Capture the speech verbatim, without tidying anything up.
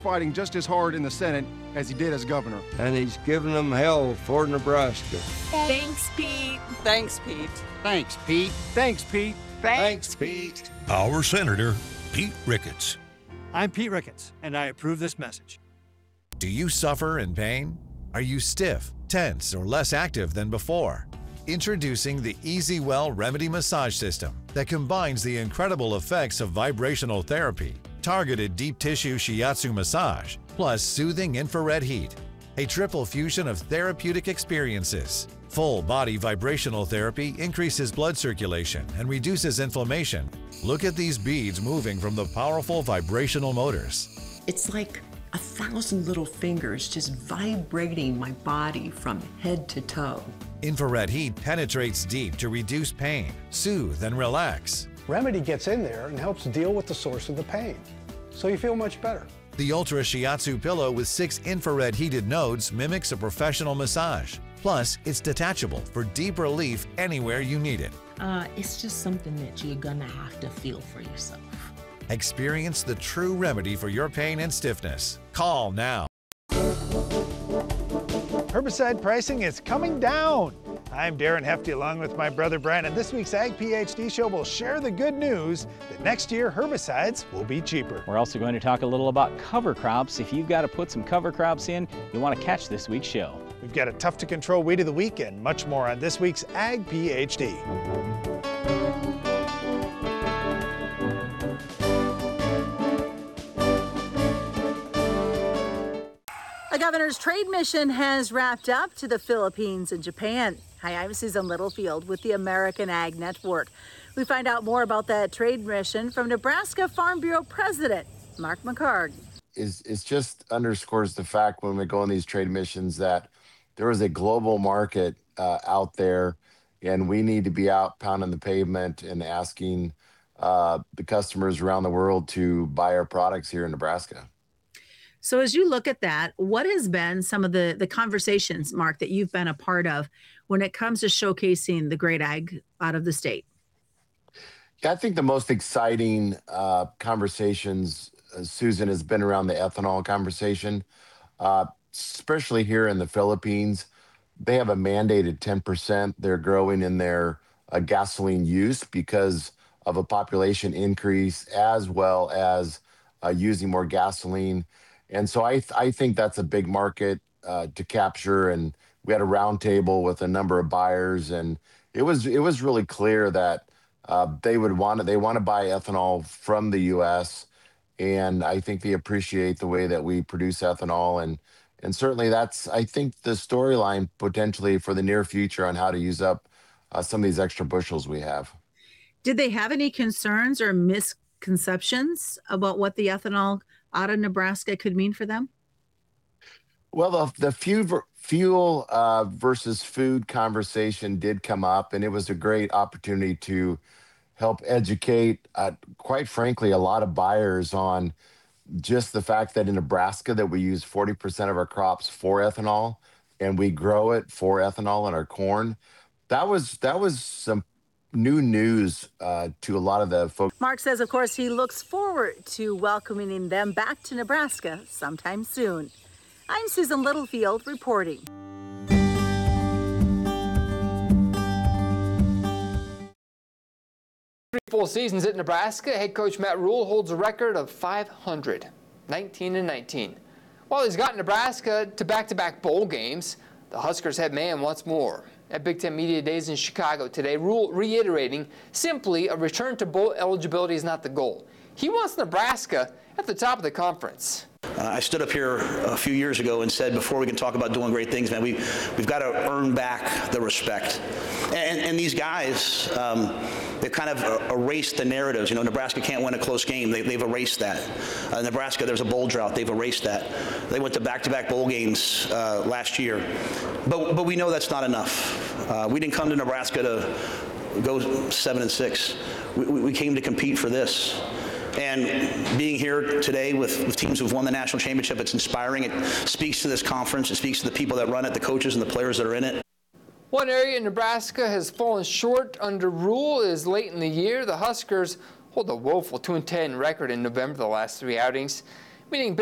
fighting just as hard in the Senate as he did as governor. And he's giving them hell for Nebraska. Thanks, Pete. Thanks, Pete. Thanks, Pete. Thanks, Pete. Thanks, Pete. Our Senator, Pete Ricketts. I'm Pete Ricketts, and I approve this message. Do you suffer in pain? Are you stiff, tense, or less active than before? Introducing the EasyWell Remedy Massage System that combines the incredible effects of vibrational therapy, targeted deep tissue shiatsu massage, plus soothing infrared heat. A triple fusion of therapeutic experiences. Full body vibrational therapy increases blood circulation and reduces inflammation. Look at these beads moving from the powerful vibrational motors. It's like a thousand little fingers just vibrating my body from head to toe. Infrared heat penetrates deep to reduce pain, soothe, and relax. Remedy gets in there and helps deal with the source of the pain, so you feel much better. The Ultra Shiatsu pillow with six infrared heated nodes mimics a professional massage. Plus, it's detachable for deep relief anywhere you need it. Uh, it's just something that you're gonna have to feel for yourself. Experience the true remedy for your pain and stiffness. Call now. Herbicide pricing is coming down. I'm Darren Hefty along with my brother Brandon. This week's Ag PhD show will share the good news that next year herbicides will be cheaper. We're also going to talk a little about cover crops. If you've got to put some cover crops in, you want to catch this week's show. We've got a tough to control weed of the week and much more on this week's Ag PhD. The governor's trade mission has wrapped up to the Philippines and Japan. Hi, I'm Susan Littlefield with the American Ag Network. We find out more about that trade mission from Nebraska Farm Bureau President Mark McHargue. Is it just underscores the fact when we go on these trade missions that there is a global market uh, out there, and we need to be out pounding the pavement and asking uh, the customers around the world to buy our products here in Nebraska. So as you look at that, what has been some of the, the conversations, Mark, that you've been a part of when it comes to showcasing the great ag out of the state? Yeah, I think the most exciting uh, conversations, uh, Susan, has been around the ethanol conversation, uh, especially here in the Philippines. They have a mandated ten percent they're growing in their uh, gasoline use because of a population increase as well as uh, using more gasoline. And so I th- I think that's a big market uh, to capture. And we had a roundtable with a number of buyers, and it was it was really clear that uh, they would want to they want to buy ethanol from the U S. And I think they appreciate the way that we produce ethanol, and and certainly that's I think the storyline potentially for the near future on how to use up uh, some of these extra bushels we have. Did they have any concerns or misconceptions about what the ethanol out of Nebraska could mean for them? Well, the, the fuel, fuel uh, versus food conversation did come up, and it was a great opportunity to help educate, uh, quite frankly, a lot of buyers on just the fact that in Nebraska that we use forty percent of our crops for ethanol, and we grow it for ethanol in our corn. That was that was some new news uh, to a lot of the folks. Mark says, of course, he looks forward to welcoming them back to Nebraska sometime soon. I'm Susan Littlefield reporting. Three full seasons at Nebraska, head coach Matt Rhule holds a record of five hundred, nineteen and nineteen. While he's got Nebraska to back-to-back bowl games, the Huskers head man wants more. At Big Ten Media Days in Chicago today, Rhule reiterating simply a return to bowl eligibility is not the goal. He wants Nebraska at the top of the conference. Uh, I stood up here a few years ago and said, before we can talk about doing great things, man, we, we've got to earn back the respect. And, and these guys, um, they've kind of erased the narratives. You know, Nebraska can't win a close game. They, they've erased that. Uh, Nebraska, there's a bowl drought. They've erased that. They went to back-to-back bowl games uh, last year. But, but we know that's not enough. Uh, we didn't come to Nebraska to go seven and six. We, we came to compete for this. And being here today with, with teams who've won the national championship, it's inspiring. It speaks to this conference. It speaks to the people that run it, the coaches and the players that are in it. One area in Nebraska has fallen short under Rhule is late in the year. The Huskers hold a woeful two and ten record in November the last three outings, meaning